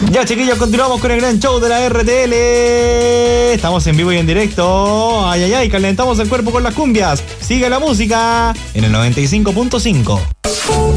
Ya, chiquillos, continuamos con el gran show de la RTL. Estamos en vivo y en directo. Ay, ay, ay, calentamos el cuerpo con las cumbias. Sigue la música en el 95.5.